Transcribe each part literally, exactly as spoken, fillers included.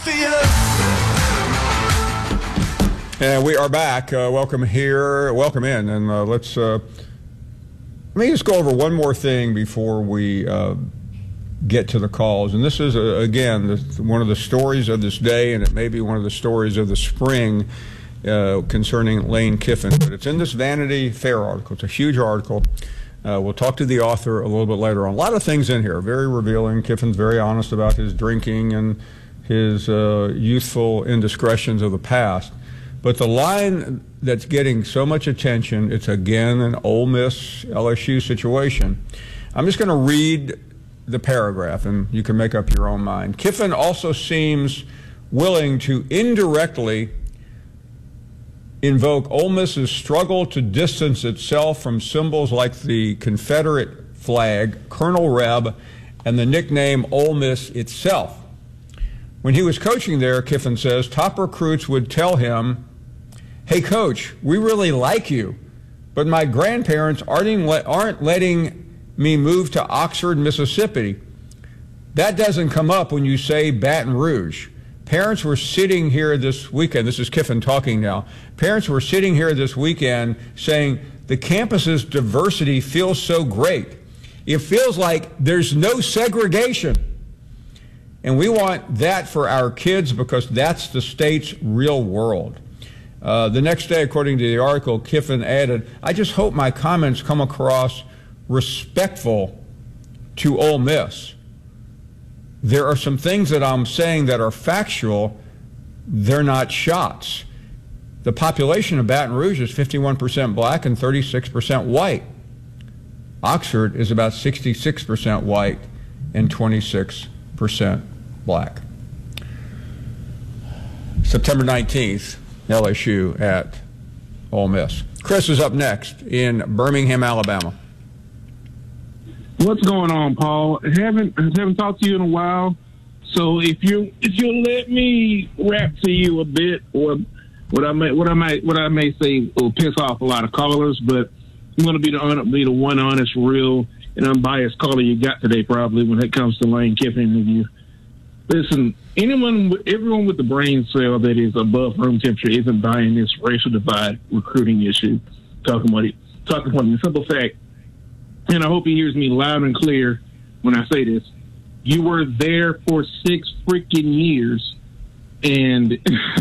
And we are back. Uh, welcome here. Welcome in. And uh, let's uh, let me just go over one more thing before we uh, get to the calls. And this is, uh, again, the, one of the stories of this day, and it may be one of the stories of the spring uh, concerning Lane Kiffin. But it's in this Vanity Fair article. It's a huge article. Uh, we'll talk to the author a little bit later on. A lot of things in here, very revealing. Kiffin's very honest about his drinking and his uh, youthful indiscretions of the past. But the line that's getting so much attention, it's again an Ole Miss L S U situation. I'm just going to read the paragraph, and you can make up your own mind. Kiffin also seems willing to indirectly invoke Ole Miss's struggle to distance itself from symbols like the Confederate flag, Colonel Reb, and the nickname Ole Miss itself. When he was coaching there, Kiffin says, top recruits would tell him, hey, coach, we really like you, but my grandparents aren't, aren't letting me move to Oxford, Mississippi. That doesn't come up when you say Baton Rouge. Parents were sitting here this weekend. This is Kiffin talking now. Parents were sitting here this weekend saying the campus's diversity feels so great. It feels like there's no segregation. And we want that for our kids because that's the state's real world. Uh, the next day, according to the article, Kiffin added, I just hope my comments come across respectful to Ole Miss. There are some things that I'm saying that are factual. They're not shots. The population of Baton Rouge is fifty-one percent black and thirty-six percent white. Oxford is about sixty-six percent white and twenty-six percent black. September nineteenth. L S U at Ole Miss. Chris is up next in Birmingham, Alabama. What's going on, Paul? I haven't I haven't talked to you in a while, so if you if you'll let me rap to you a bit, or what I may what I might what I may say will piss off a lot of callers, but I'm going to be the be the one honest, real, and unbiased caller you got today, probably when it comes to Lane Kiffin review. Listen, anyone, everyone with the brain cell that is above room temperature isn't buying this racial divide recruiting issue. Talking about it, talking about the simple fact, and I hope he hears me loud and clear when I say this. You were there for six freaking years, and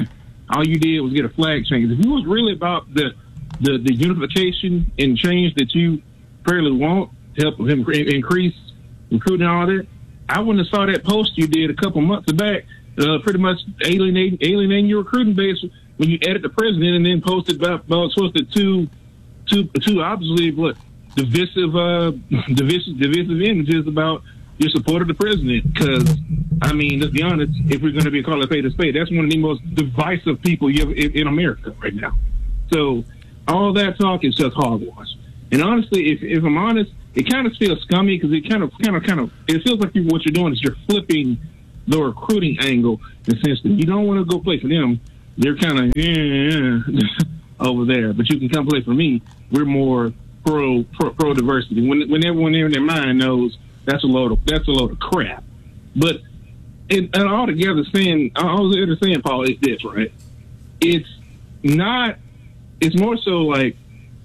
all you did was get a flag change. If it was really about the the, the unification and change that you fairly want to help him increase recruiting and all that, I wouldn't have saw that post you did a couple months back, uh, pretty much alienating, alienating your recruiting base when you added the president and then posted about, about posted two, two, two obviously what divisive, uh, divisive, divisive images about your support of the president. Because I mean, let's be honest, if we're going to be called a spade a spade, that's one of the most divisive people you have in, in America right now. So all that talk is just hogwash. And honestly, if, if I'm honest, it kind of feels scummy because it kind of, kind of, kind of, it feels like you, what you're doing is you're flipping the recruiting angle in the sense that you don't want to go play for them. They're kind of yeah, over there, but you can come play for me. We're more pro pro, pro diversity. When when everyone in their mind knows that's a load of that's a load of crap. But it, and altogether, saying all they're saying, Paul, is this, right? It's not. It's more so like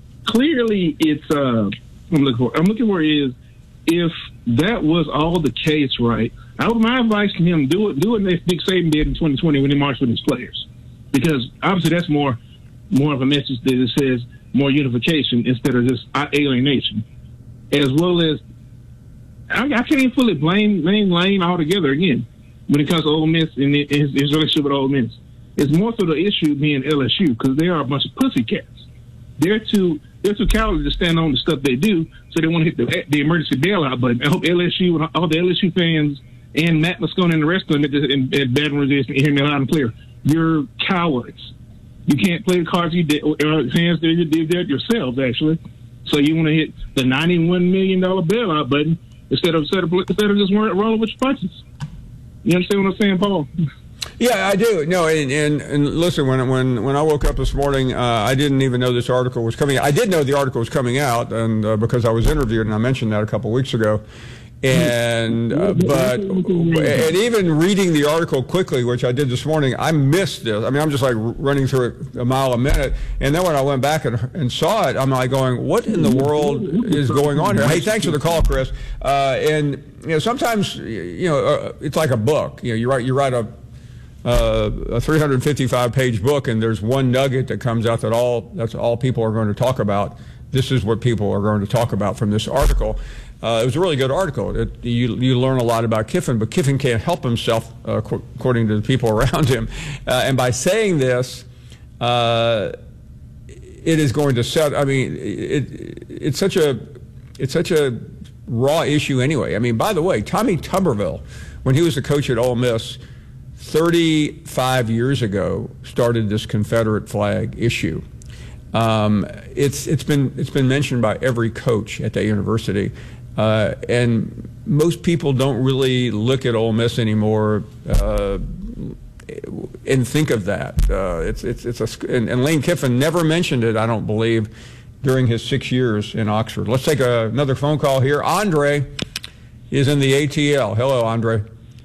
clearly it's. Uh, I'm looking for. I'm looking for is if that was all the case, right? I would my advice to him: do it, do it next Nick Saban did in twenty twenty when he marched with his players, because obviously that's more, more of a message that says more unification instead of just alienation, as well as I, I can't even fully blame blame Lane altogether again when it comes to Ole Miss and his, his relationship with Ole Miss. It's more so the issue being L S U because they are a bunch of pussycats. They're too. They're too cowardly to stand on the stuff they do, so they want to hit the, the emergency bailout button. I hope L S U and all the L S U fans and Matt Moscone and the rest of them at, at Baton Rouge hear me loud and clear. You're cowards. You can't play the cards you did, or hands that you did that yourselves, actually. So you want to hit the ninety-one million dollars bailout button instead of instead of, instead of just rolling with your punches. You understand what I'm saying, Paul? Yeah, I do. No, and, and, and listen, when when when I woke up this morning, uh, I didn't even know this article was coming out. I did know the article was coming out, and uh, because I was interviewed, and I mentioned that a couple of weeks ago. And uh, but and even reading the article quickly, which I did this morning, I missed this. I mean, I'm just like running through it a mile a minute. And then when I went back and, and saw it, I'm like going, "What in the world is going on here?" Hey, thanks for the call, Chris. Uh, and you know, sometimes you know uh, it's like a book. You know, you write you write a uh, a three hundred fifty-five page book, and there's one nugget that comes out that all that's all people are going to talk about. This is what people are going to talk about from this article. Uh, it was a really good article. It, you, you learn a lot about Kiffin, but Kiffin can't help himself, uh, qu- according to the people around him. Uh, and by saying this, uh, it is going to set. I mean, it, it's such a it's such a raw issue anyway. I mean, by the way, Tommy Tuberville, when he was the coach at Ole Miss, thirty-five years ago, started this Confederate flag issue. Um, it's it's been it's been mentioned by every coach at that university. Uh, and most people don't really look at Ole Miss anymore uh, and think of that. Uh, it's it's it's a and, and Lane Kiffin never mentioned it, I don't believe, during his six years in Oxford. Let's take a, another phone call here. Andre is in the A T L. Hello, Andre.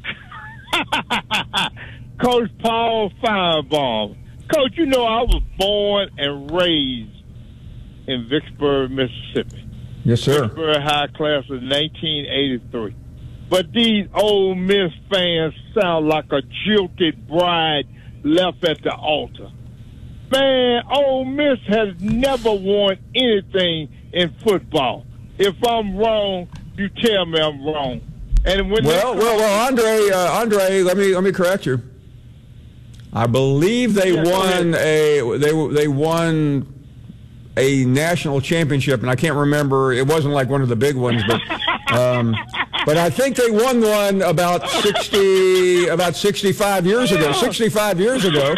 Coach Paul Finebaum. Coach, you know I was born and raised in Vicksburg, Mississippi. Yes, sir. Vicksburg High Class of nineteen eighty-three. But these Ole Miss fans sound like a jilted bride left at the altar. Man, Ole Miss has never won anything in football. If I'm wrong, you tell me I'm wrong. And when well, well, well, Andre, uh, Andre, let me let me correct you. I believe they yeah, won a they they won a national championship, and I can't remember. It wasn't like one of the big ones, but um, but I think they won one about sixty about sixty-five years ago. Sixty-five years ago.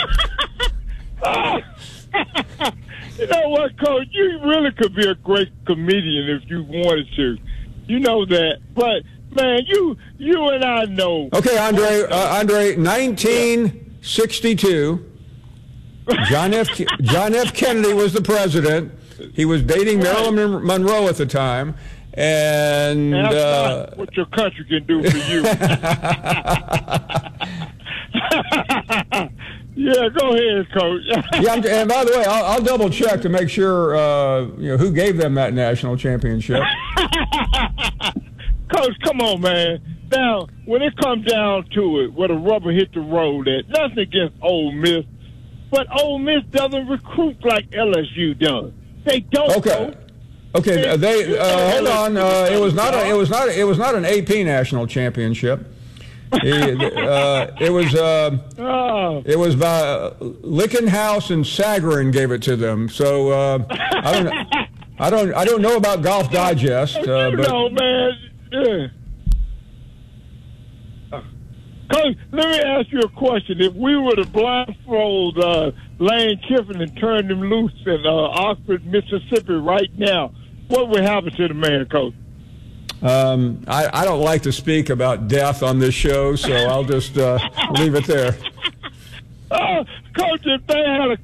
You know what, Coach? You really could be a great comedian if you wanted to. You know that, but man, you you and I know. Okay, Andre, uh, Andre, nineteen sixty-two. John F. John F. Kennedy was the president. He was dating Marilyn Monroe at the time, and That's uh, not what your country can do for you. Yeah, go ahead, Coach. yeah, I'm, and by the way, I'll, I'll double check to make sure uh, you know who gave them that national championship. Coach, come on, man. Now, when it comes down to it, where the rubber hit the road, at nothing against Ole Miss. But Ole Miss doesn't recruit like L S U does. They don't. Okay. Coach. Okay. They, They uh, hold on. Uh, it was not. A, it was not. It was not an A P national championship. It, uh, it was. Uh, oh. It was by Lickenhouse and Sagarin gave it to them. So uh, I don't. I don't. I don't know about Golf Digest. Uh, you but know, man. Yeah. Coach, let me ask you a question. If we were to blindfold uh, Lane Kiffin and turn him loose in uh, Oxford, Mississippi right now, what would happen to the man, Coach? Um, I, I don't like to speak about death on this show, so I'll just uh, leave it there. Uh, Coach, if they had a